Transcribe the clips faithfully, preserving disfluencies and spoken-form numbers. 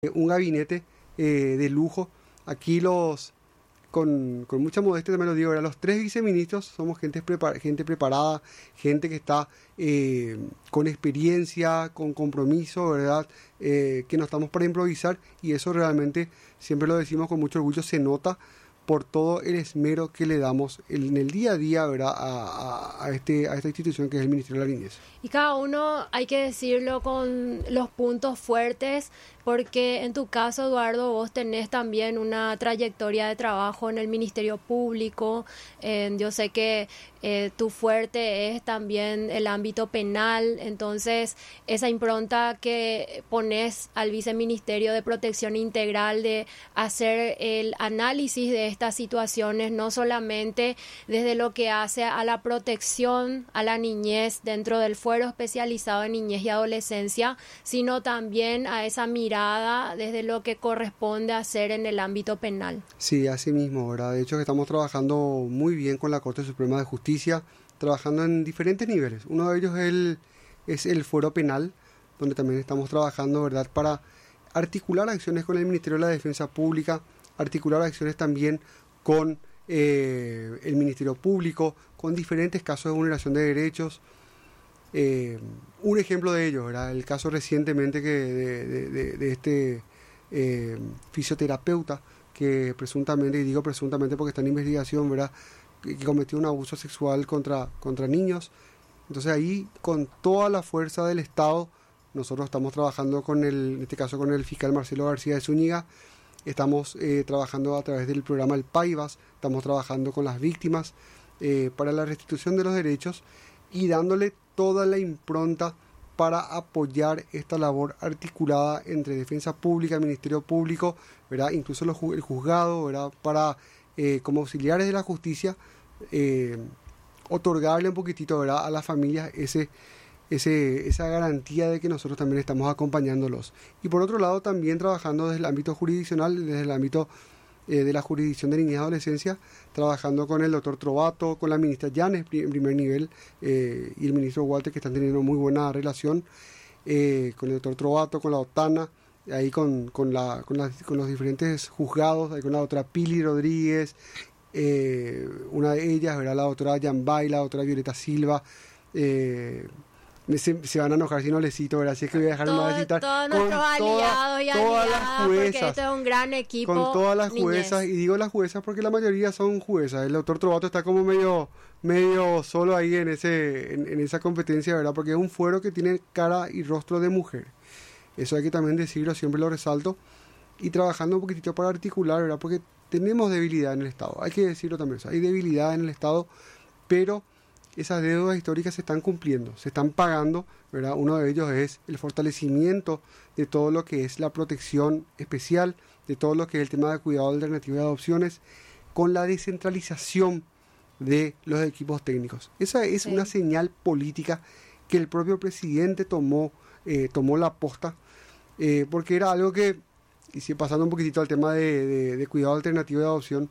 un gabinete eh, de lujo. Aquí los, con, con mucha modestia también lo digo, ¿verdad? Los tres viceministros somos gente, prepar gente preparada, gente que está eh, con experiencia, con compromiso, ¿verdad? Eh, que no estamos para improvisar, y eso realmente, siempre lo decimos con mucho orgullo, se nota por todo el esmero que le damos en el día a día, ¿verdad? A, a, a, este, a esta institución que es el Ministerio de la Niñez. Y cada uno, hay que decirlo con los puntos fuertes, porque en tu caso, Eduardo, vos tenés también una trayectoria de trabajo en el Ministerio Público. Eh, yo sé que eh, tu fuerte es también el ámbito penal, entonces esa impronta que pones al Viceministerio de Protección Integral de hacer el análisis de estas situaciones, no solamente desde lo que hace a la protección a la niñez dentro del fuero especializado en niñez y adolescencia, sino también a esa mirada desde lo que corresponde hacer en el ámbito penal. Sí, así mismo, ¿verdad? De hecho, que estamos trabajando muy bien con la Corte Suprema de Justicia, trabajando en diferentes niveles. Uno de ellos es el, es el fuero penal, donde también estamos trabajando, ¿verdad?, para articular acciones con el Ministerio de la Defensa Pública, articular acciones también con eh, el Ministerio Público, con diferentes casos de vulneración de derechos. Eh, un ejemplo de ello, ¿verdad?, el caso recientemente que de, de, de, de este eh, fisioterapeuta que presuntamente, y digo presuntamente porque está en investigación, ¿verdad?, que, que cometió un abuso sexual contra, contra niños. Entonces ahí, con toda la fuerza del Estado, nosotros estamos trabajando con el, en este caso con el fiscal Marcelo García de Zúñiga, estamos eh, trabajando a través del programa El Paivas, estamos trabajando con las víctimas eh, para la restitución de los derechos y dándole toda la impronta para apoyar esta labor articulada entre Defensa Pública, Ministerio Público, ¿verdad?, incluso los, el juzgado, ¿verdad?, para eh, como auxiliares de la justicia eh, otorgarle un poquitito, ¿verdad?, a las familias ese, ese, esa garantía de que nosotros también estamos acompañándolos. Y por otro lado, también trabajando desde el ámbito jurisdiccional, desde el ámbito eh, de la jurisdicción de niñez y adolescencia, trabajando con el doctor Trovato, con la ministra Llanes en primer nivel eh, y el ministro Walter, que están teniendo muy buena relación, eh, con el doctor Trovato, con la OTANA, ahí con, con, la, con, la, con los diferentes juzgados, ahí con la doctora Pili Rodríguez, eh, una de ellas, ¿verdad?, la doctora Yambay, la doctora Violeta Silva, eh, Se, se van a enojar si no les cito, ¿verdad? Así es que voy a dejar Todo, más de citar. Todos nuestros aliados y aliadas, porque este es un gran equipo. Con todas las niñez. juezas, y digo las juezas porque la mayoría son juezas. El doctor Trovato está como medio medio solo ahí en ese en, en esa competencia, ¿verdad? Porque es un fuero que tiene cara y rostro de mujer. Eso hay que también decirlo, siempre lo resalto. Y trabajando un poquitito para articular, ¿verdad? Porque tenemos debilidad en el Estado. Hay que decirlo también. O sea, hay debilidad en el Estado, pero esas deudas históricas se están cumpliendo, se están pagando, ¿verdad? Uno de ellos es el fortalecimiento de todo lo que es la protección especial, de todo lo que es el tema de cuidado alternativo y adopciones, con la descentralización de los equipos técnicos. Esa es sí. una señal política que el propio presidente tomó, eh, tomó la posta, eh, porque era algo que, y si pasando un poquitito al tema de, de, de cuidado alternativo y adopción,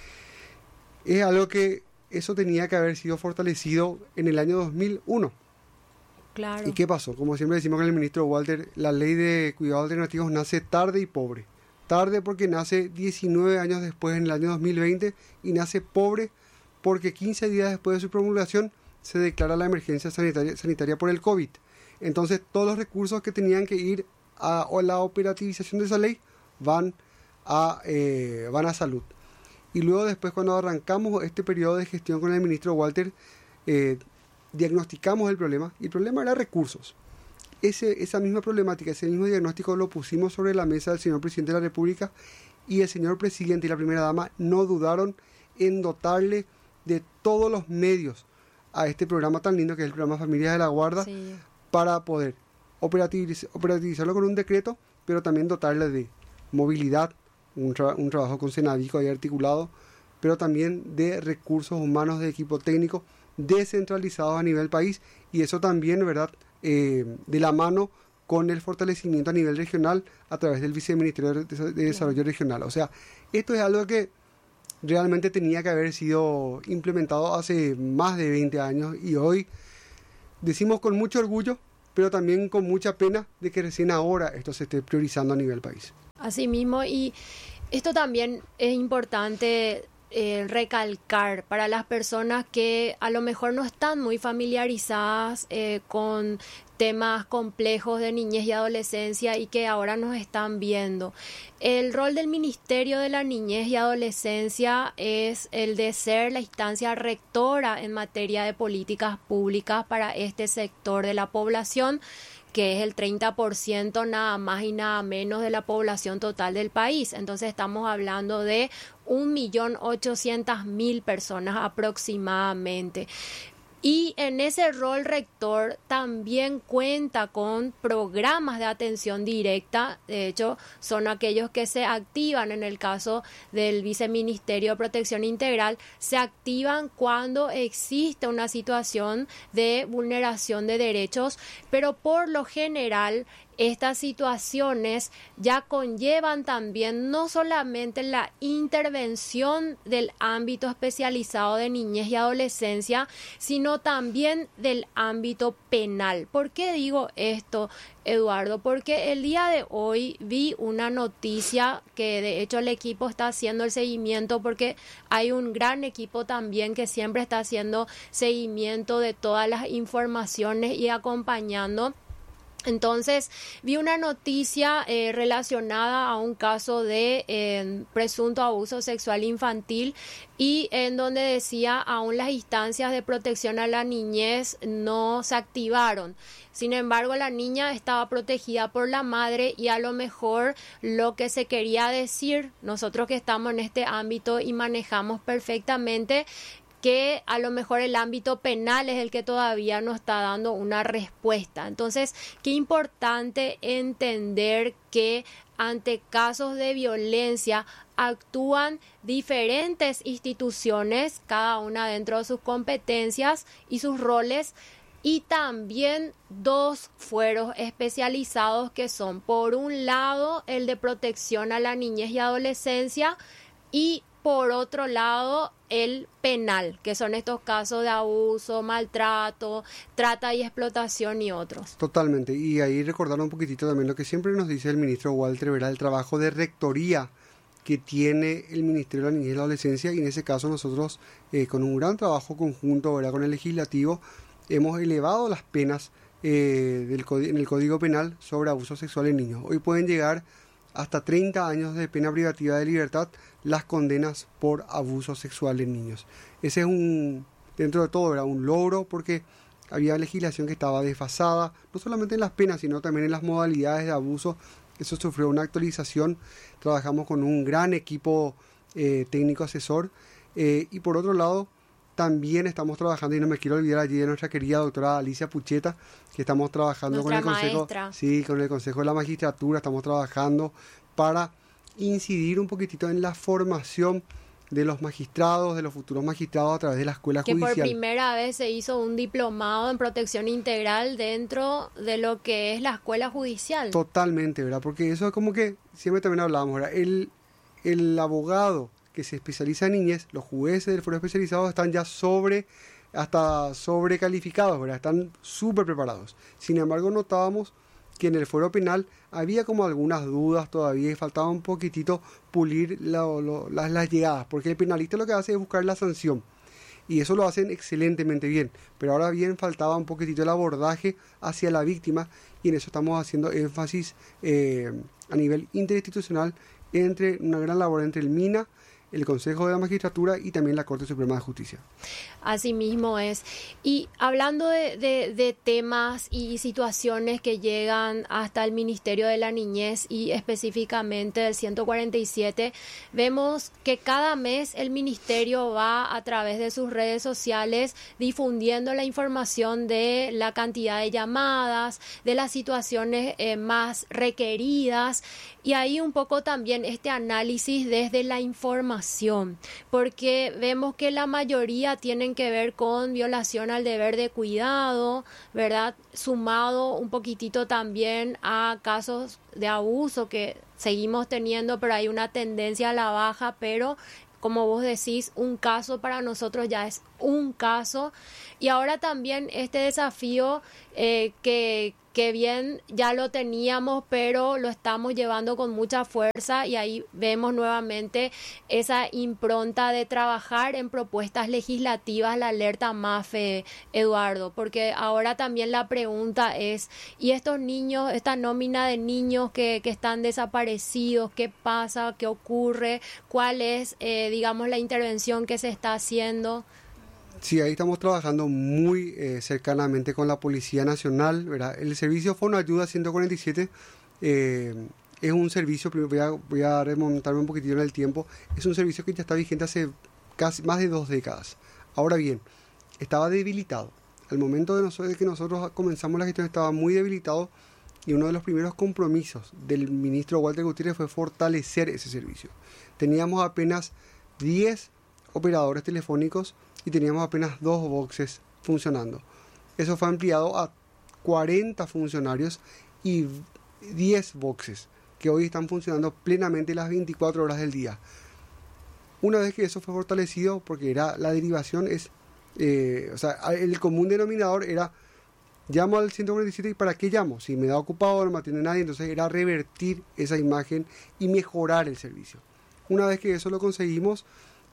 es algo que eso tenía que haber sido fortalecido en el año dos mil uno. Claro. ¿Y qué pasó? Como siempre decimos con el ministro Walter, la ley de cuidados alternativos nace tarde y pobre. Tarde porque nace diecinueve años después, en el año dos mil veinte, y nace pobre porque quince días después de su promulgación se declara la emergencia sanitaria, sanitaria por el COVID. Entonces todos los recursos que tenían que ir a, a la operativización de esa ley van a, eh, van a salud. Y luego después, cuando arrancamos este periodo de gestión con el ministro Walter, eh, diagnosticamos el problema, y el problema era recursos. Ese, esa misma problemática, ese mismo diagnóstico lo pusimos sobre la mesa del señor presidente de la República, y el señor presidente y la primera dama no dudaron en dotarle de todos los medios a este programa tan lindo que es el programa Familias de la Guarda, sí. para poder operativiz- operativizarlo con un decreto, pero también dotarle de movilidad, Un, tra- un trabajo con Senavico ahí articulado, pero también de recursos humanos, de equipo técnico descentralizados a nivel país, y eso también, ¿verdad?, eh, de la mano con el fortalecimiento a nivel regional a través del Viceministerio de, de, de Desarrollo Regional. O sea, esto es algo que realmente tenía que haber sido implementado hace más de veinte años, y hoy decimos con mucho orgullo pero también con mucha pena de que recién ahora esto se esté priorizando a nivel país. Así mismo, y esto también es importante eh, recalcar para las personas que a lo mejor no están muy familiarizadas eh, con temas complejos de niñez y adolescencia y que ahora nos están viendo. El rol del Ministerio de la Niñez y Adolescencia es el de ser la instancia rectora en materia de políticas públicas para este sector de la población, que es el treinta por ciento nada más y nada menos de la población total del país. Entonces estamos hablando de un millón ochocientas mil personas aproximadamente. Y en ese rol rector también cuenta con programas de atención directa. De hecho, son aquellos que se activan en el caso del Viceministerio de Protección Integral. Se activan cuando existe una situación de vulneración de derechos, pero por lo general estas situaciones ya conllevan también no solamente la intervención del ámbito especializado de niñez y adolescencia, sino también del ámbito penal. ¿Por qué digo esto, Eduardo? Porque el día de hoy vi una noticia que de hecho el equipo está haciendo el seguimiento, porque hay un gran equipo también que siempre está haciendo seguimiento de todas las informaciones y acompañando. Entonces, vi una noticia eh, relacionada a un caso de eh, presunto abuso sexual infantil y en donde decía aún las instancias de protección a la niñez no se activaron. Sin embargo, la niña estaba protegida por la madre y a lo mejor lo que se quería decir, nosotros que estamos en este ámbito y manejamos perfectamente, que a lo mejor el ámbito penal es el que todavía no está dando una respuesta. Entonces, qué importante entender que ante casos de violencia actúan diferentes instituciones, cada una dentro de sus competencias y sus roles, y también dos fueros especializados que son, por un lado, el de protección a la niñez y adolescencia y por otro lado, el penal, que son estos casos de abuso, maltrato, trata y explotación y otros. Totalmente. Y ahí recordar un poquitito también lo que siempre nos dice el ministro Walter Vera, el trabajo de rectoría que tiene el Ministerio de la Niñez y la Adolescencia, y en ese caso nosotros, eh, con un gran trabajo conjunto, ¿verdad?, con el legislativo, hemos elevado las penas eh, del, en el Código Penal sobre abuso sexual en niños. Hoy pueden llegar hasta treinta años de pena privativa de libertad las condenas por abuso sexual en niños. Ese es un, dentro de todo, era un logro, porque había legislación que estaba desfasada, no solamente en las penas, sino también en las modalidades de abuso. Eso sufrió una actualización. Trabajamos con un gran equipo eh, técnico asesor, eh, y por otro lado también estamos trabajando, y no me quiero olvidar allí de nuestra querida doctora Alicia Pucheta, que estamos trabajando nuestra con el consejo, maestra. sí, con el Consejo de la Magistratura, estamos trabajando para incidir un poquitito en la formación de los magistrados, de los futuros magistrados a través de la escuela que judicial. Que por primera vez se hizo un diplomado en protección integral dentro de lo que es la escuela judicial. Totalmente, ¿verdad? Porque eso es como que siempre también hablábamos, ¿verdad? El, el abogado que se especializa en niñez, los jueces del foro especializado están ya sobre, hasta sobrecalificados, ¿verdad? Están súper preparados. Sin embargo, notábamos que en el fuero penal había como algunas dudas todavía y faltaba un poquitito pulir lo, lo, las, las llegadas, porque el penalista lo que hace es buscar la sanción, y eso lo hacen excelentemente bien, pero ahora bien faltaba un poquitito el abordaje hacia la víctima, y en eso estamos haciendo énfasis eh, a nivel interinstitucional, entre una gran labor entre el MINA, el Consejo de la Magistratura y también la Corte Suprema de Justicia. Así mismo es. Y hablando de, de, de temas y situaciones que llegan hasta el Ministerio de la Niñez y específicamente del ciento cuarenta y siete, vemos que cada mes el Ministerio va a través de sus redes sociales difundiendo la información de la cantidad de llamadas, de las situaciones eh, más requeridas, y ahí un poco también este análisis desde la información, porque vemos que la mayoría tienen que ver con violación al deber de cuidado, ¿verdad? Sumado un poquitito también a casos de abuso que seguimos teniendo, pero hay una tendencia a la baja, pero como vos decís, un caso para nosotros ya es un caso. Y ahora también este desafío eh, que, que bien ya lo teníamos, pero lo estamos llevando con mucha fuerza y ahí vemos nuevamente esa impronta de trabajar en propuestas legislativas, la alerta MAFE, Eduardo, porque ahora también la pregunta es, ¿y estos niños, esta nómina de niños que, que están desaparecidos, qué pasa, qué ocurre, cuál es, eh, digamos, la intervención que se está haciendo? Sí, ahí estamos trabajando muy eh, cercanamente con la Policía Nacional, ¿verdad? El servicio Fonoayuda ciento cuarenta y siete eh, es un servicio, voy a, voy a remontarme un poquitito en el tiempo, es un servicio que ya está vigente hace casi más de dos décadas. Ahora bien, estaba debilitado. Al momento de, nosotros, de que nosotros comenzamos la gestión estaba muy debilitado y uno de los primeros compromisos del ministro Walter Gutiérrez fue fortalecer ese servicio. Teníamos apenas diez operadores telefónicos y teníamos apenas dos boxes funcionando. Eso fue ampliado a cuarenta funcionarios y diez boxes que hoy están funcionando plenamente las veinticuatro horas del día. Una vez que eso fue fortalecido, porque era la derivación es, eh, o sea, el común denominador era llamo al ciento cuarenta y siete y ¿para qué llamo? Si me da ocupado, no me atiende nadie, entonces era revertir esa imagen y mejorar el servicio. Una vez que eso lo conseguimos,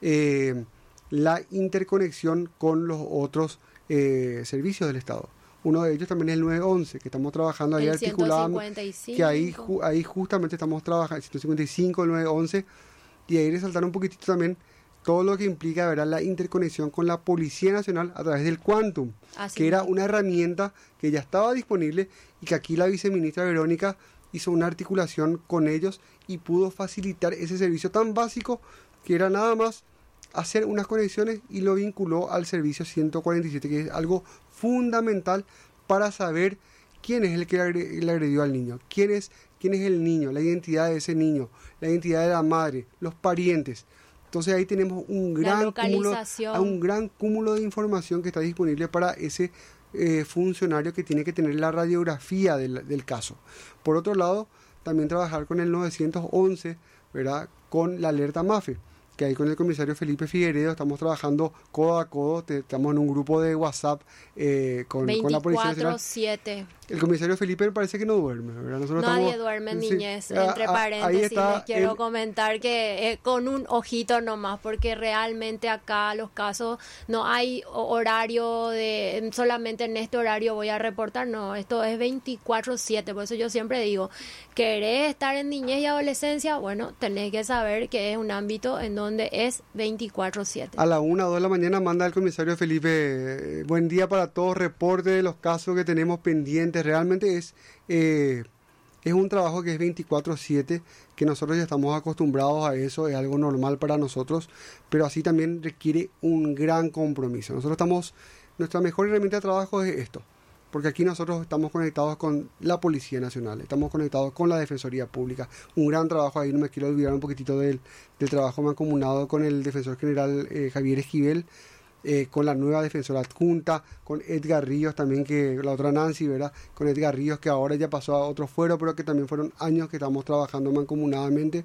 eh, la interconexión con los otros eh, servicios del Estado. Uno de ellos también es el nueve once, que estamos trabajando ahí articulando, que ahí, ju- ahí justamente estamos trabajando, el ciento cincuenta y cinco, el nueve once, y ahí resaltar un poquitito también todo lo que implica, ¿verdad?, la interconexión con la Policía Nacional a través del Quantum, Así que era una herramienta que ya estaba disponible y que aquí la viceministra Verónica hizo una articulación con ellos y pudo facilitar ese servicio tan básico que era nada más hacer unas conexiones y lo vinculó al servicio ciento cuarenta y siete, que es algo fundamental para saber quién es el que le agredió al niño, quién es, quién es el niño, la identidad de ese niño, la identidad de la madre, los parientes. Entonces ahí tenemos un gran cúmulo, un gran cúmulo de información que está disponible para ese eh, funcionario que tiene que tener la radiografía del, del caso. Por otro lado, también trabajar con el novecientos once, ¿verdad?, con la alerta MAFE, que ahí con el comisario Felipe Figueredo estamos trabajando codo a codo, te, estamos en un grupo de WhatsApp eh, con, con la Policía Nacional. veinticuatro siete. El comisario Felipe me parece que no duerme, ¿verdad? Nosotros Nadie estamos, duerme en sí, niñez, a, entre a, paréntesis les quiero el, comentar que eh, con un ojito nomás, porque realmente acá los casos no hay horario de solamente en este horario voy a reportar, no, esto es veinticuatro siete, por eso yo siempre digo, ¿querés estar en niñez y adolescencia? Bueno, tenés que saber que es un ámbito en donde es veinticuatro siete. A la una o dos de la mañana manda el comisario Felipe, buen día para todos, reporte de los casos que tenemos pendientes. Realmente es, eh, es un trabajo que es veinticuatro siete, que nosotros ya estamos acostumbrados a eso, es algo normal para nosotros, pero así también requiere un gran compromiso. Nosotros estamos, nuestra mejor herramienta de trabajo es esto, porque aquí nosotros estamos conectados con la Policía Nacional, estamos conectados con la Defensoría Pública, un gran trabajo ahí, no me quiero olvidar un poquitito del, del trabajo mancomunado con el Defensor General eh, Javier Esquivel, eh, con la nueva defensora adjunta, con Edgar Ríos también, que la otra Nancy, ¿verdad?, con Edgar Ríos, que ahora ya pasó a otro fuero, pero que también fueron años que estamos trabajando mancomunadamente,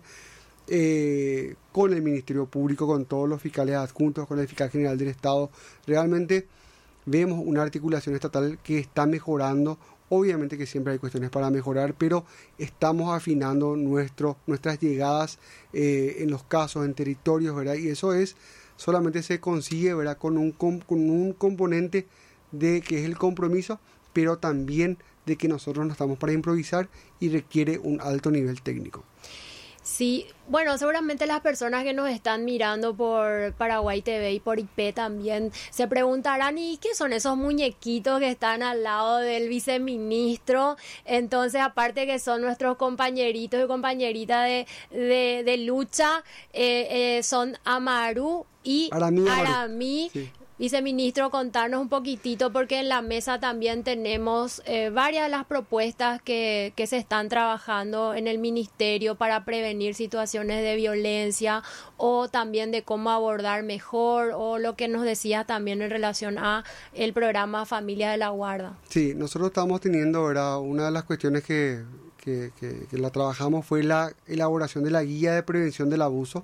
eh, con el Ministerio Público, con todos los fiscales adjuntos, con el Fiscal General del Estado. Realmente vemos una articulación estatal que está mejorando. Obviamente que siempre hay cuestiones para mejorar, pero estamos afinando nuestro, nuestras llegadas eh, en los casos, en territorios, ¿verdad? Y eso es solamente se consigue, ¿verdad?, con un, con un componente de que es el compromiso, pero también de que nosotros no estamos para improvisar y requiere un alto nivel técnico. Sí, bueno, seguramente las personas que nos están mirando por Paraguay T V y por I P también se preguntarán, ¿y qué son esos muñequitos que están al lado del viceministro? Entonces, aparte que son nuestros compañeritos y compañeritas de, de, de lucha, eh, eh, son Amaru y Aramí. Aramí. Sí. Viceministro, contarnos un poquitito, porque en la mesa también tenemos eh, varias de las propuestas que, que se están trabajando en el ministerio para prevenir situaciones de violencia o también de cómo abordar mejor, o lo que nos decía también en relación a el programa Familia de la Guarda. Sí, nosotros estamos teniendo, ¿verdad?, una de las cuestiones que, que, que, que la trabajamos fue la elaboración de la guía de prevención del abuso,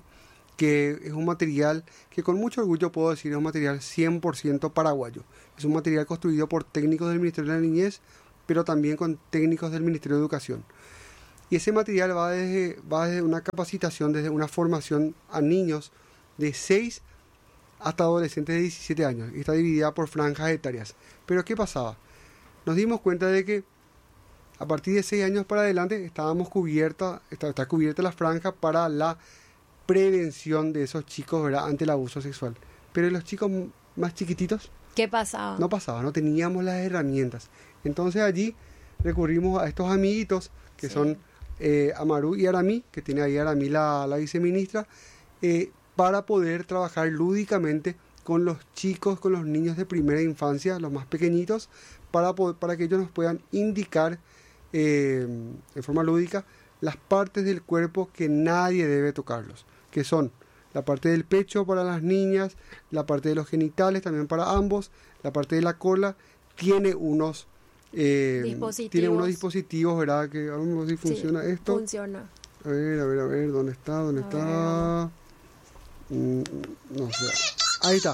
que es un material que con mucho orgullo puedo decir es un material cien por ciento paraguayo. Es un material construido por técnicos del Ministerio de la Niñez, pero también con técnicos del Ministerio de Educación. Y ese material va desde, va desde una capacitación, desde una formación a niños de seis hasta adolescentes de diecisiete años. Y está dividida por franjas etarias. Pero ¿qué pasaba? Nos dimos cuenta de que a partir de seis años para adelante estábamos cubierta, está, está cubierta la franja para la prevención de esos chicos, ¿verdad?, ante el abuso sexual. Pero los chicos más chiquititos, ¿qué pasaba? No pasaba, no teníamos las herramientas. Entonces allí recurrimos a estos amiguitos que sí. son eh, Amaru y Aramí, que tiene ahí Aramí la, la viceministra, eh, para poder trabajar lúdicamente con los chicos, con los niños de primera infancia, los más pequeñitos, para, poder, para que ellos nos puedan indicar eh, de forma lúdica las partes del cuerpo que nadie debe tocarlos, que son la parte del pecho para las niñas, la parte de los genitales también para ambos, la parte de la cola, tiene unos eh, dispositivos. tiene unos dispositivos, ¿verdad? Que vamos a ver si funciona sí, esto. Funciona. A ver, a ver, a ver, ¿dónde está? ¿Dónde a está? Mm, no sé. Ahí está.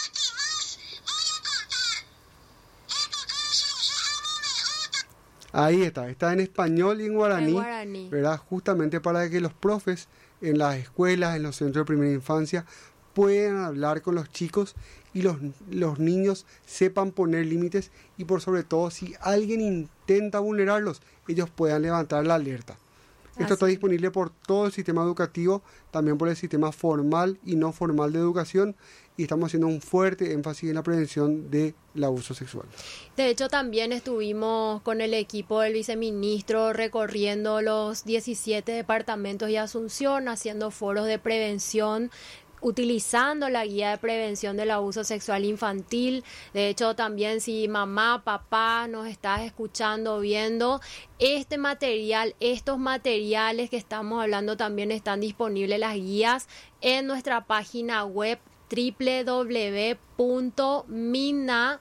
Ahí está, está en español y en guaraní, en guaraní, ¿verdad? Justamente para que los profes en las escuelas, en los centros de primera infancia, puedan hablar con los chicos y los, los niños sepan poner límites y por sobre todo si alguien intenta vulnerarlos, ellos puedan levantar la alerta. Esto Así. Está disponible por todo el sistema educativo, también por el sistema formal y no formal de educación, y estamos haciendo un fuerte énfasis en la prevención del abuso sexual. De hecho, también estuvimos con el equipo del viceministro recorriendo los diecisiete departamentos de Asunción, haciendo foros de prevención, utilizando la guía de prevención del abuso sexual infantil. De hecho, también si mamá, papá nos estás escuchando, viendo, este material, estos materiales que estamos hablando también están disponibles las guías en nuestra página web doble u doble u doble u punto mina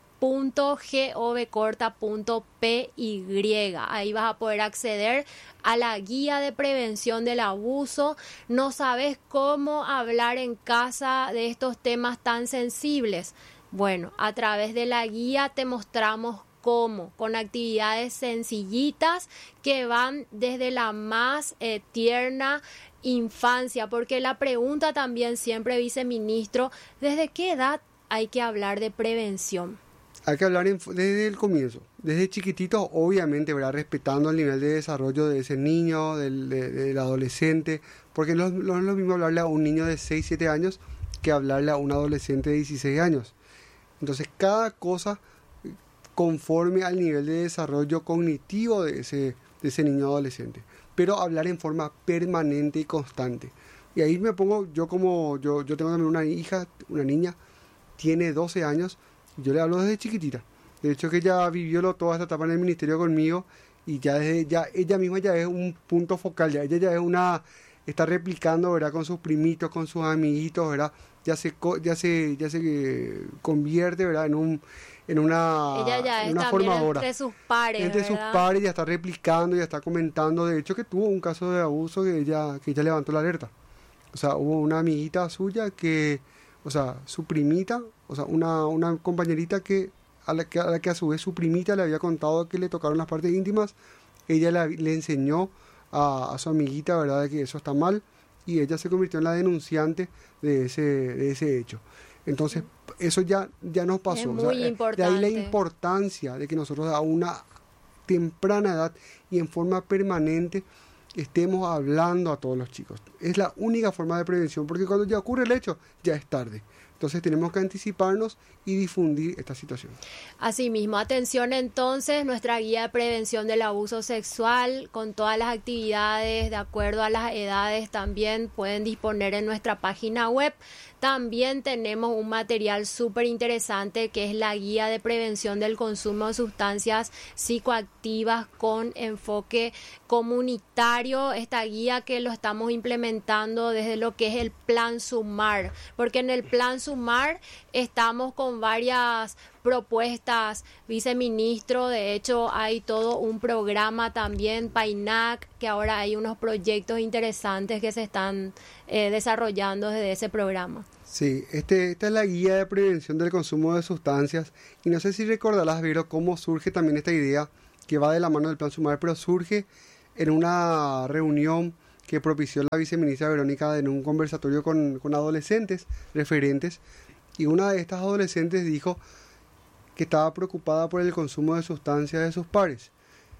punto gov corta punto p y. Ahí vas a poder acceder a la guía de prevención del abuso. No sabes cómo hablar en casa de estos temas tan sensibles. Bueno, a través de la guía te mostramos cómo, con actividades sencillitas que van desde la más eh, tierna infancia, porque la pregunta también siempre, viceministro, ¿desde qué edad hay que hablar de prevención? Hay que hablar en, desde el comienzo, desde chiquitito, obviamente, ¿verdad? Respetando el nivel de desarrollo de ese niño, del, de, del adolescente, porque no, no es lo mismo hablarle a un niño de seis, siete años que hablarle a un adolescente de dieciséis años. Entonces, cada cosa conforme al nivel de desarrollo cognitivo de ese, de ese niño adolescente, pero hablar en forma permanente y constante. Y ahí me pongo, yo como, yo, yo tengo también una hija, una niña, tiene doce años, yo le hablo desde chiquitita. De hecho que ella vivió lo, toda esta etapa en el ministerio conmigo y ya, desde, ya ella misma ya es un punto focal, ya ella ya es una, está replicando, ¿verdad? Con sus primitos, con sus amiguitos, ¿verdad? Ya se, ya se, ya se convierte, ¿verdad? En un, en una, ella ya en es una también formadora. Entre sus pares, Entre ¿verdad? sus pares ya está replicando, ya está comentando. De hecho que tuvo un caso de abuso que ella, que ella levantó la alerta. O sea, hubo una amiguita suya que, o sea, su primita, o sea, una, una compañerita que a, la que a la que a su vez su primita le había contado que le tocaron las partes íntimas. Ella la, le enseñó a, a su amiguita, ¿verdad?, de que eso está mal, y ella se convirtió en la denunciante de ese, de ese hecho. Entonces, eso ya, ya nos pasó. Es muy o sea, importante. De ahí la importancia de que nosotros a una temprana edad y en forma permanente estemos hablando a todos los chicos. Es la única forma de prevención, porque cuando ya ocurre el hecho, ya es tarde. Entonces tenemos que anticiparnos y difundir esta situación. Asimismo, atención entonces, nuestra guía de prevención del abuso sexual con todas las actividades de acuerdo a las edades también pueden disponer en nuestra página web. También tenemos un material súper interesante que es la guía de prevención del consumo de sustancias psicoactivas con enfoque comunitario. Esta guía que lo estamos implementando desde lo que es el Plan Sumar, porque en el Plan Sumar Sumar estamos con varias propuestas, viceministro, de hecho hay todo un programa también, PAINAC, que ahora hay unos proyectos interesantes que se están eh, desarrollando desde ese programa. Sí, este, esta es la guía de prevención del consumo de sustancias y no sé si recordarás, Vero, cómo surge también esta idea que va de la mano del Plan Sumar, pero surge en una reunión que propició la viceministra Verónica en un conversatorio con, con adolescentes referentes, y una de estas adolescentes dijo que estaba preocupada por el consumo de sustancias de sus pares.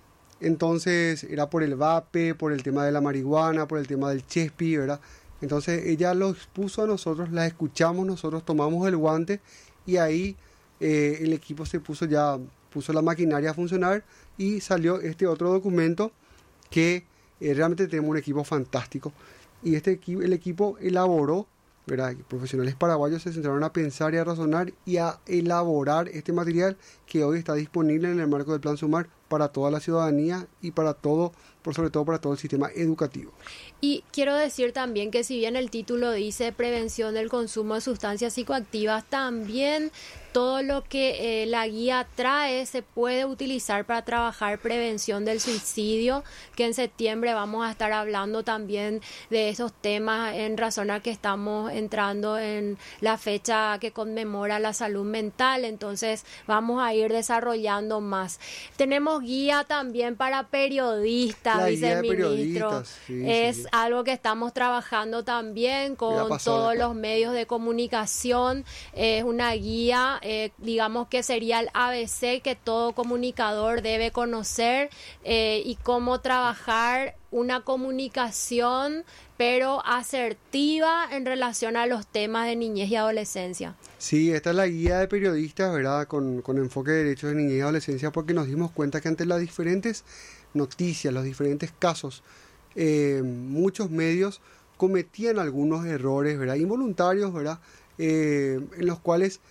Entonces era por el vape, por el tema de la marihuana, por el tema del chespi, ¿verdad? Entonces ella lo expuso a nosotros, la escuchamos, nosotros tomamos el guante y ahí eh, el equipo se puso ya, puso la maquinaria a funcionar y salió este otro documento que eh, realmente tenemos un equipo fantástico. Y este equipo, el equipo elaboró, ¿verdad? Profesionales paraguayos se centraron a pensar y a razonar y a elaborar este material que hoy está disponible en el marco del Plan Sumar para toda la ciudadanía y para todo, por sobre todo para todo el sistema educativo. Y quiero decir también que si bien el título dice prevención del consumo de sustancias psicoactivas, también todo lo que eh, la guía trae se puede utilizar para trabajar prevención del suicidio, que en septiembre vamos a estar hablando también de esos temas en razón a que estamos entrando en la fecha que conmemora la salud mental, entonces vamos a ir desarrollando más. Tenemos guía también para periodistas, la viceministro, sí, es sí. algo que estamos trabajando también con todos los medios de comunicación, es una guía Eh, digamos que sería el A B C que todo comunicador debe conocer eh, y cómo trabajar una comunicación pero asertiva en relación a los temas de niñez y adolescencia. Sí, esta es la guía de periodistas, ¿verdad? Con, con enfoque de derechos de niñez y adolescencia, porque nos dimos cuenta que ante las diferentes noticias, los diferentes casos, eh, muchos medios cometían algunos errores, ¿verdad? Involuntarios, ¿verdad? Eh, en los cuales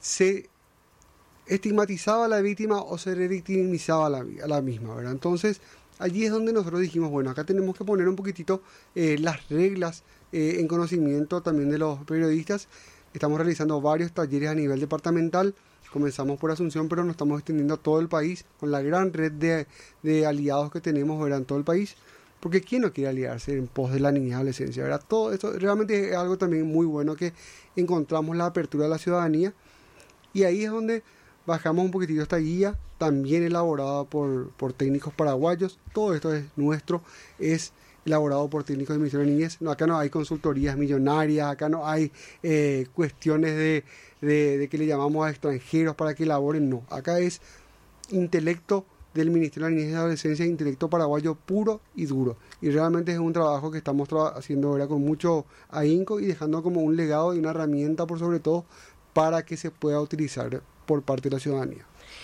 se estigmatizaba a la víctima o se revictimizaba a la, a la misma, ¿verdad? Entonces, allí es donde nosotros dijimos, bueno, acá tenemos que poner un poquitito eh, las reglas eh, en conocimiento también de los periodistas. Estamos realizando varios talleres a nivel departamental. Comenzamos por Asunción, pero nos estamos extendiendo a todo el país con la gran red de, de aliados que tenemos, ¿verdad? En todo el país. Porque ¿quién no quiere aliarse en pos de la niñez y adolescencia, ¿verdad? Todo esto realmente es algo también muy bueno, que encontramos la apertura de la ciudadanía. Y ahí es donde bajamos un poquitito esta guía, también elaborada por, por técnicos paraguayos. Todo esto es nuestro, es elaborado por técnicos de Ministerio de Niñez. No, acá no hay consultorías millonarias, acá no hay eh, cuestiones de, de, de que le llamamos a extranjeros para que elaboren, no. Acá es intelecto del Ministerio de la Niñez y Adolescencia, intelecto paraguayo puro y duro. Y realmente es un trabajo que estamos haciendo ahora con mucho ahínco y dejando como un legado y una herramienta por sobre todo para que se pueda utilizar por parte de la ciudadanía.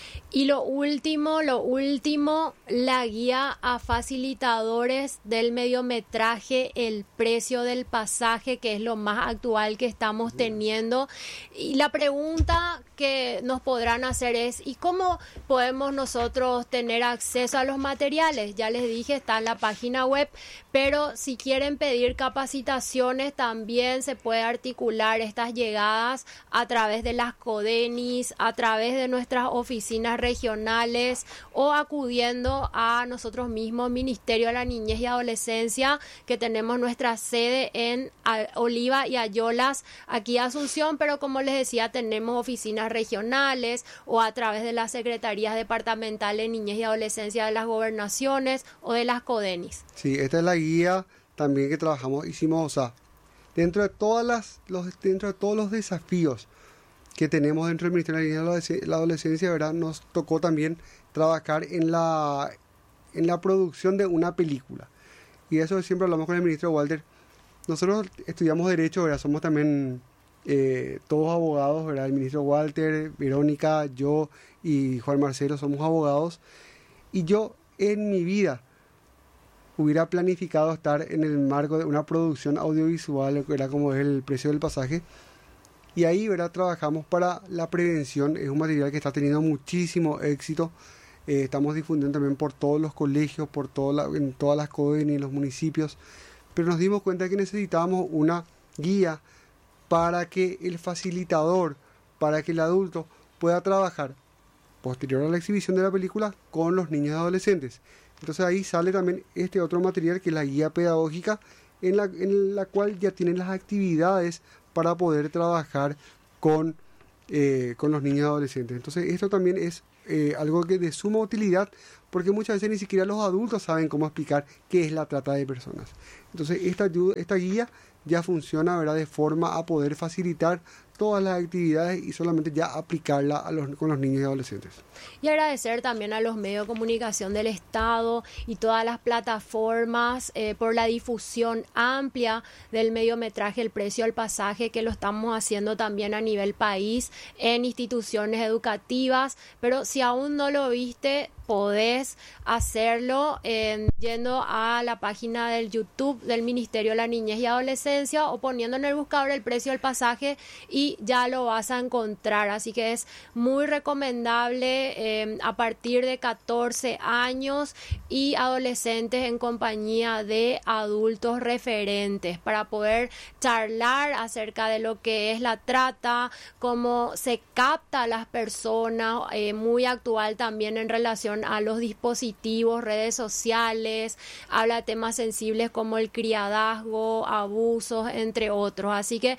Y lo último, lo último, la guía a facilitadores del mediometraje, el precio del pasaje, que es lo más actual que estamos teniendo. Y la pregunta que nos podrán hacer es, ¿y cómo podemos nosotros tener acceso a los materiales? Ya les dije, está en la página web, pero si quieren pedir capacitaciones, también se puede articular estas llegadas a través de las CODENIS, a través de nuestras oficinas regionales o acudiendo a nosotros mismos, Ministerio de la Niñez y Adolescencia, que tenemos nuestra sede en Oliva y Ayolas, aquí Asunción, pero como les decía, tenemos oficinas regionales o a través de las secretarías departamentales de Niñez y Adolescencia de las gobernaciones o de las CODENIS. Sí, esta es la guía también que trabajamos, hicimos, o sea, dentro de todas las, los, dentro de todos los desafíos que tenemos dentro del Ministerio de la Niñez y la Adolescencia, ¿verdad? Nos tocó también trabajar en la, en la producción de una película. Y eso siempre hablamos con el ministro Walter. Nosotros estudiamos Derecho, ¿verdad? Somos también eh, todos abogados, ¿verdad? El ministro Walter, Verónica, yo y Juan Marcelo somos abogados. Y yo en mi vida hubiera planificado estar en el marco de una producción audiovisual, que era como es el precio del pasaje. Y ahí, ¿verdad? Trabajamos para la prevención. Es un material que está teniendo muchísimo éxito. Eh, estamos difundiendo también por todos los colegios, por toda la, en todas las CODENIS, en los municipios. Pero nos dimos cuenta que necesitábamos una guía para que el facilitador, para que el adulto pueda trabajar posterior a la exhibición de la película con los niños y adolescentes. Entonces ahí sale también este otro material que es la guía pedagógica en la, en la cual ya tienen las actividades para poder trabajar con, eh, con los niños y adolescentes. Entonces esto también es eh, algo que de suma utilidad, porque muchas veces ni siquiera los adultos saben cómo explicar qué es la trata de personas. Entonces esta, esta guía ya funciona, ¿verdad?, de forma a poder facilitar todas las actividades y solamente ya aplicarla a los, con los niños y adolescentes. Y agradecer también a los medios de comunicación del Estado y todas las plataformas eh, por la difusión amplia del mediometraje El precio al pasaje, que lo estamos haciendo también a nivel país en instituciones educativas. Pero si aún no lo viste, podés hacerlo eh, yendo a la página del YouTube del Ministerio de la Niñez y Adolescencia o poniendo en el buscador El precio del pasaje y ya lo vas a encontrar. Así que es muy recomendable eh, a partir de catorce años y adolescentes en compañía de adultos referentes para poder charlar acerca de lo que es la trata, cómo se capta a las personas, eh, muy actual también en relación a los dispositivos, redes sociales, habla de temas sensibles como el criadazgo, abusos, entre otros. Así que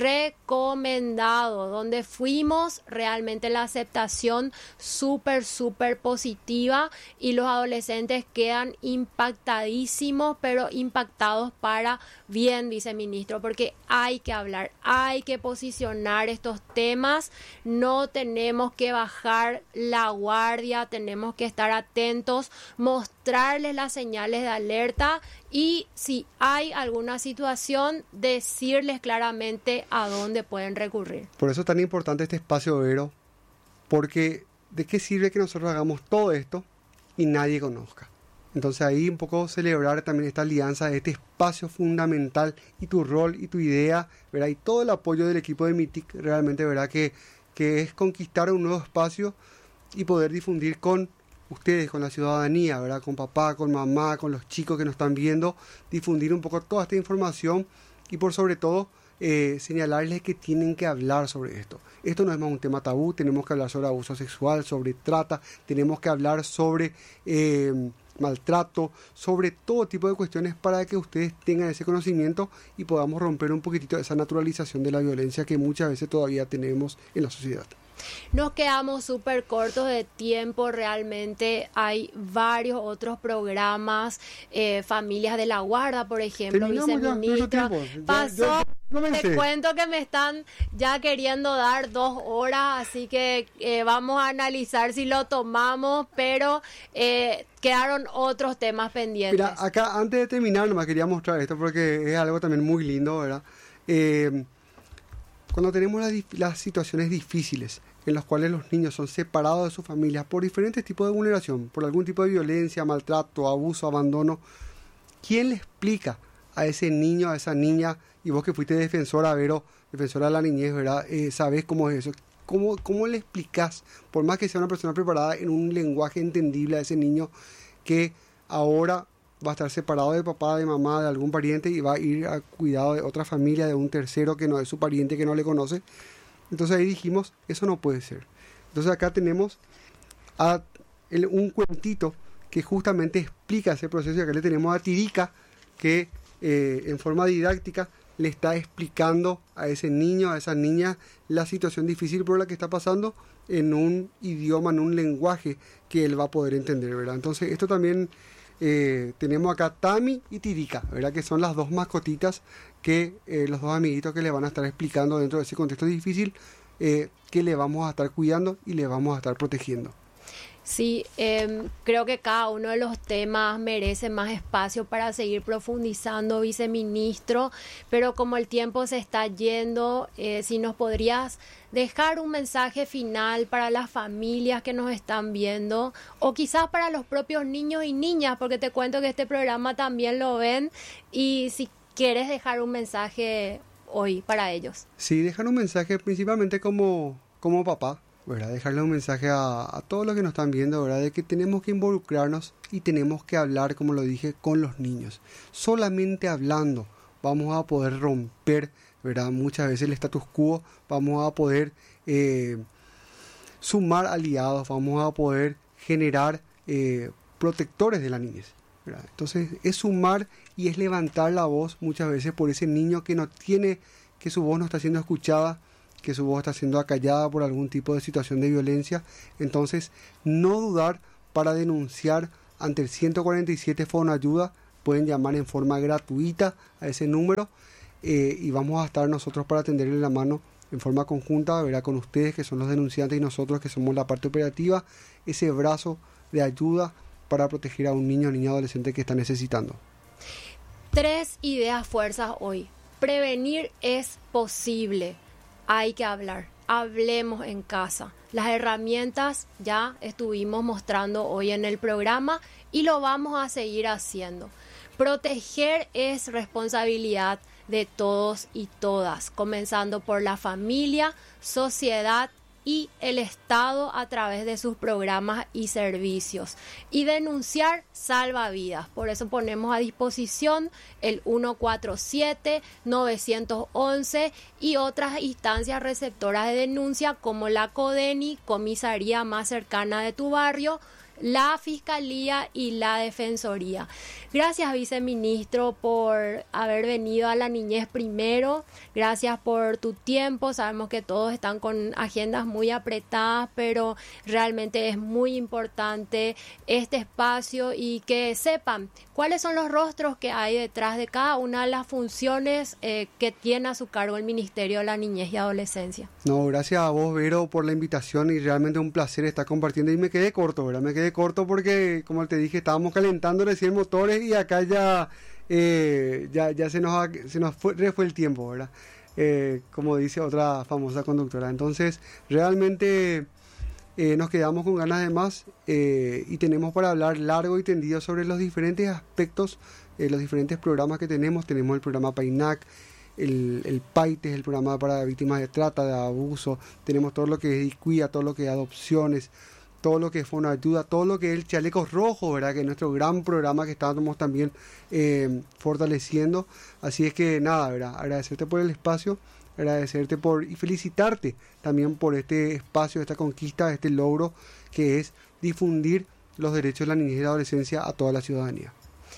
recomendado, donde fuimos realmente la aceptación súper, súper positiva y los adolescentes quedan impactadísimos, pero impactados para bien, viceministro, porque hay que hablar, hay que posicionar estos temas, no tenemos que bajar la guardia, tenemos que estar atentos, mostrarles las señales de alerta y si hay alguna situación, decirles claramente a dónde pueden recurrir. Por eso es tan importante este espacio, Vero, porque ¿de qué sirve que nosotros hagamos todo esto y nadie conozca? Entonces ahí un poco celebrar también esta alianza, este espacio fundamental y tu rol y tu idea, ¿verdad? Y todo el apoyo del equipo de MITIC, realmente, ¿verdad? Que, que es conquistar un nuevo espacio y poder difundir con ustedes, con la ciudadanía, ¿verdad? Con papá, con mamá, con los chicos que nos están viendo, difundir un poco toda esta información y por sobre todo eh, señalarles que tienen que hablar sobre esto. Esto no es más un tema tabú, tenemos que hablar sobre abuso sexual, sobre trata, tenemos que hablar sobre eh, maltrato, sobre todo tipo de cuestiones para que ustedes tengan ese conocimiento y podamos romper un poquitito esa naturalización de la violencia que muchas veces todavía tenemos en la sociedad. Nos quedamos súper cortos de tiempo, realmente hay varios otros programas, eh, Familias de la Guarda, por ejemplo, viceministra. Pasó, no te cuento que me están ya queriendo dar dos horas, así que eh, vamos a analizar si lo tomamos, pero eh, quedaron otros temas pendientes. Mira, acá antes de terminar nomás quería mostrar esto porque es algo también muy lindo, ¿verdad? Eh, Cuando tenemos las, las situaciones difíciles en las cuales los niños son separados de sus familias por diferentes tipos de vulneración, por algún tipo de violencia, maltrato, abuso, abandono, ¿quién le explica a ese niño, a esa niña? Y vos que fuiste defensora, Vero, defensora de la niñez, ¿verdad? Eh, ¿Sabés cómo es eso? ¿Cómo, ¿Cómo le explicás, por más que sea una persona preparada, en un lenguaje entendible a ese niño que ahora va a estar separado de papá, de mamá, de algún pariente y va a ir a cuidado de otra familia, de un tercero que no es su pariente, que no le conoce? Entonces ahí dijimos, eso no puede ser. Entonces acá tenemos a el, un cuentito que justamente explica ese proceso y acá le tenemos a Tirica que eh, en forma didáctica le está explicando a ese niño, a esa niña, la situación difícil por la que está pasando en un idioma, en un lenguaje que él va a poder entender, ¿verdad? Entonces esto también... Eh, tenemos acá Tami y Tirica, ¿verdad? Que son las dos mascotitas que eh, los dos amiguitos que le van a estar explicando dentro de ese contexto difícil eh, que le vamos a estar cuidando y le vamos a estar protegiendo. Sí, eh, creo que cada uno de los temas merece más espacio para seguir profundizando, viceministro, pero como el tiempo se está yendo, eh, si nos podrías dejar un mensaje final para las familias que nos están viendo o quizás para los propios niños y niñas, porque te cuento que este programa también lo ven y si quieres dejar un mensaje hoy para ellos. Sí, dejar un mensaje principalmente como, como papá, ¿verdad? Dejarle un mensaje a, a todos los que nos están viendo, ¿verdad? De que tenemos que involucrarnos y tenemos que hablar, como lo dije, con los niños. Solamente hablando vamos a poder romper, ¿verdad?, muchas veces el status quo, vamos a poder eh, sumar aliados, vamos a poder generar eh, protectores de la niñez, ¿verdad? Entonces es sumar y es levantar la voz muchas veces por ese niño que no tiene, que su voz no está siendo escuchada, que su voz está siendo acallada por algún tipo de situación de violencia. Entonces no dudar para denunciar ante el ciento cuarenta y siete Fonayuda. Pueden llamar en forma gratuita a ese número eh, y vamos a estar nosotros para tenderle la mano en forma conjunta, ¿verdad?, con ustedes que son los denunciantes y nosotros que somos la parte operativa, ese brazo de ayuda para proteger a un niño o niña adolescente que está necesitando. Tres ideas fuerzas hoy. Prevenir es posible. Hay que hablar. Hablemos en casa. Las herramientas ya estuvimos mostrando hoy en el programa y lo vamos a seguir haciendo. Proteger es responsabilidad de todos y todas, comenzando por la familia, sociedad y el Estado a través de sus programas y servicios. Y denunciar salva vidas. Por eso ponemos a disposición el ciento cuarenta y siete, novecientos once y otras instancias receptoras de denuncia como la CODENI, comisaría más cercana de tu barrio, la Fiscalía y la Defensoría. Gracias, viceministro, por haber venido a La Niñez Primero. Gracias por tu tiempo. Sabemos que todos están con agendas muy apretadas, pero realmente es muy importante este espacio y que sepan cuáles son los rostros que hay detrás de cada una de las funciones eh, que tiene a su cargo el Ministerio de la Niñez y Adolescencia. No, gracias a vos, Vero, por la invitación y realmente un placer estar compartiendo. Y me quedé corto, ¿verdad? Me quedé corto porque, como te dije, estábamos calentando recién motores y acá ya eh, ya, ya se nos, ha, se nos fue, fue el tiempo, ¿verdad? Eh, como dice otra famosa conductora. Entonces, realmente eh, nos quedamos con ganas de más eh, y tenemos para hablar largo y tendido sobre los diferentes aspectos, eh, los diferentes programas que tenemos. Tenemos el programa PAINAC, el, el PAITES, el programa para víctimas de trata, de abuso. Tenemos todo lo que es ICUIA, todo lo que es adopciones, todo lo que es Fonayuda, todo lo que es el Chaleco Rojo, ¿verdad?, que es nuestro gran programa que estamos también eh, fortaleciendo. Así es que nada, ¿verdad?, agradecerte por el espacio, agradecerte por y felicitarte también por este espacio, esta conquista, este logro que es difundir los derechos de la niñez y la adolescencia a toda la ciudadanía.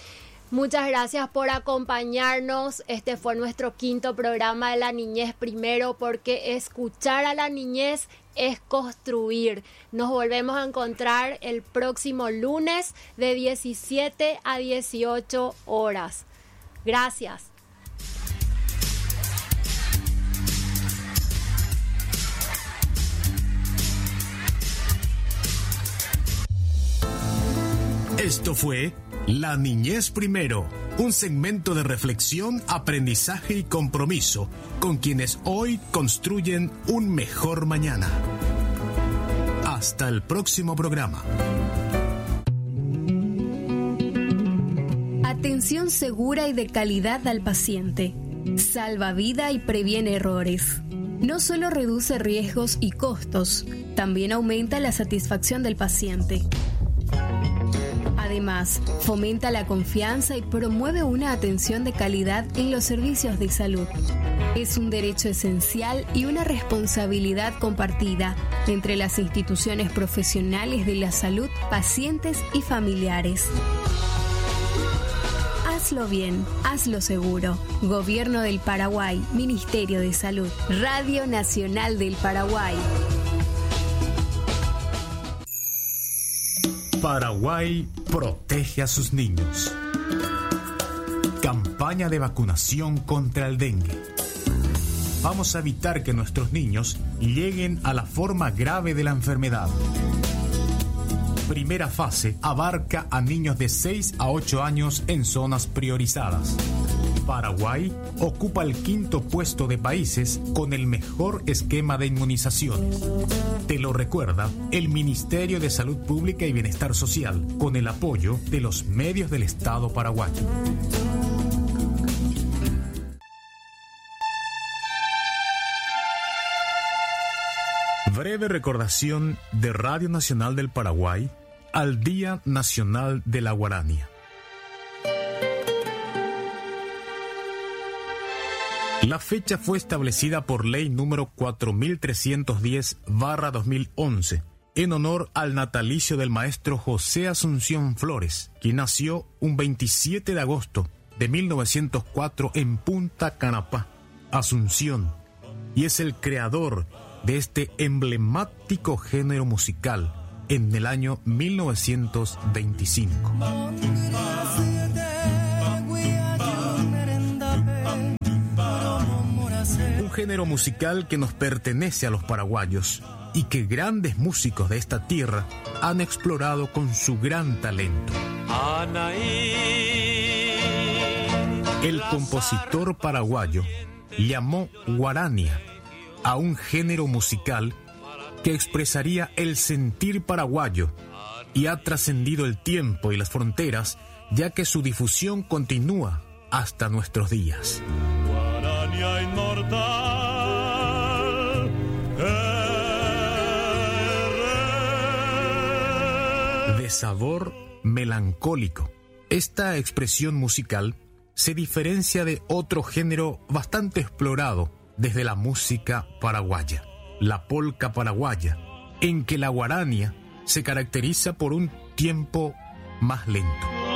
Muchas gracias por acompañarnos. Este fue nuestro quinto programa de La Niñez Primero, porque escuchar a la niñez es construir. Nos volvemos a encontrar el próximo lunes de diecisiete a dieciocho horas. Gracias. Esto fue La Niñez Primero, un segmento de reflexión, aprendizaje y compromiso con quienes hoy construyen un mejor mañana. Hasta el próximo programa. Atención segura y de calidad al paciente. Salva vida y previene errores. No solo reduce riesgos y costos, también aumenta la satisfacción del paciente. Además, fomenta la confianza y promueve una atención de calidad en los servicios de salud. Es un derecho esencial y una responsabilidad compartida entre las instituciones profesionales de la salud, pacientes y familiares. Hazlo bien, hazlo seguro. Gobierno del Paraguay, Ministerio de Salud, Radio Nacional del Paraguay. Paraguay protege a sus niños. Campaña de vacunación contra el dengue. Vamos a evitar que nuestros niños lleguen a la forma grave de la enfermedad. Primera fase abarca a niños de seis a ocho años en zonas priorizadas. Paraguay ocupa el quinto puesto de países con el mejor esquema de inmunizaciones. Te lo recuerda el Ministerio de Salud Pública y Bienestar Social, con el apoyo de los medios del Estado paraguayo. Breve recordación de Radio Nacional del Paraguay al Día Nacional de la Guarania. La fecha fue establecida por ley número cuatro mil trescientos diez barra dos mil once en honor al natalicio del maestro José Asunción Flores, quien nació un veintisiete de agosto de mil novecientos cuatro en Punta Canapá, Asunción, y es el creador de este emblemático género musical en el año mil novecientos veinticinco. Un género musical que nos pertenece a los paraguayos y que grandes músicos de esta tierra han explorado con su gran talento. El compositor paraguayo llamó guarania a un género musical que expresaría el sentir paraguayo y ha trascendido el tiempo y las fronteras, ya que su difusión continúa hasta nuestros días. Guarania inmortal, de sabor melancólico. Esta expresión musical se diferencia de otro género bastante explorado desde la música paraguaya, la polca paraguaya, en que la guarania se caracteriza por un tiempo más lento.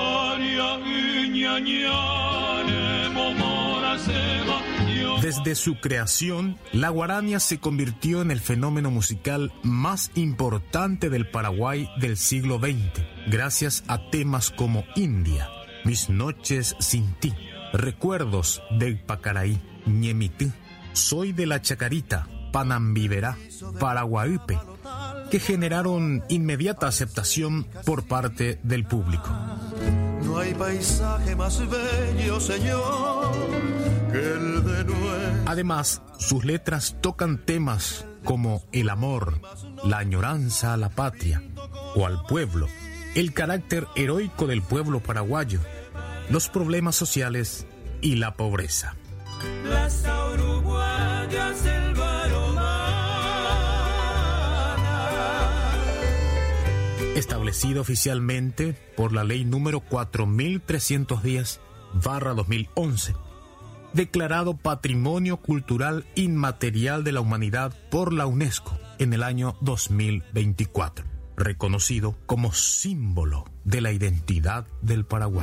Desde su creación, la guarania se convirtió en el fenómeno musical más importante del Paraguay del siglo veinte, gracias a temas como India, Mis noches sin ti, Recuerdos del Pacaraí, Ñemití, Soy de la Chacarita, Panambiverá, Paraguaype, que generaron inmediata aceptación por parte del público. No hay paisaje más bello, Señor, que el de nuestro. Además, sus letras tocan temas como el amor, la añoranza a la patria o al pueblo, el carácter heroico del pueblo paraguayo, los problemas sociales y la pobreza. Las uruguayas del establecido oficialmente por la ley número cuatro mil trescientos diez barra dos mil once, declarado Patrimonio Cultural Inmaterial de la Humanidad por la UNESCO en el año dos mil veinticuatro, reconocido como símbolo de la identidad del Paraguay.